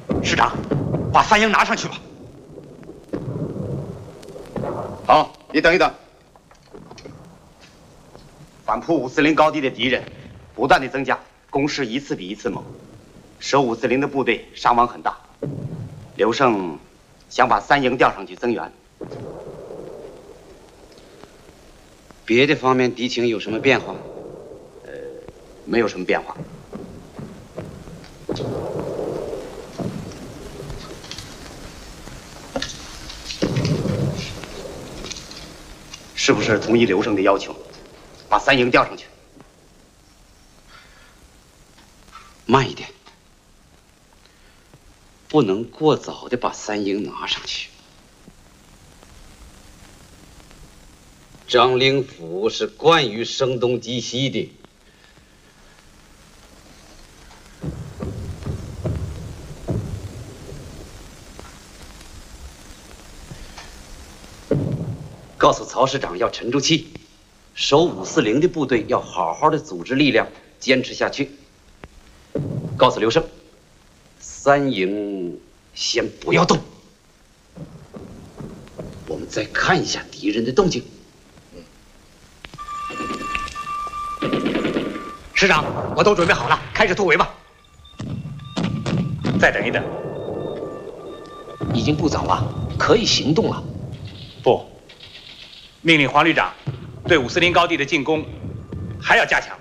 师长，把三营拿上去吧。 好，你等一等。反扑540高地的敌人不断的增加，攻势一次比一次猛，守540的部队伤亡很大。刘胜想把三营调上去增援。别的方面敌情有什么变化？没有什么变化。是不是同意刘胜的要求，把三营调上去？慢一点，不能过早的把三营拿上去。张灵甫是惯于声东击西的。告诉曹师长要沉住气，守540的部队要好好的组织力量，坚持下去。告诉刘胜，三营先不要动，我们再看一下敌人的动静。 师长，我都准备好了，开始突围吧。再等一等， 已经不早了，可以行动了。 不，命令黄旅长对540高地的进攻还要加强。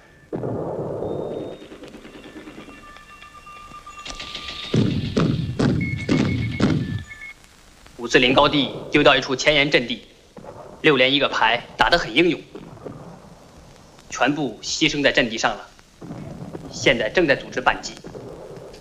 540高地丢掉一处前沿阵地，6连1个排，打得很英勇，全部牺牲在阵地上了。现在正在组织反击。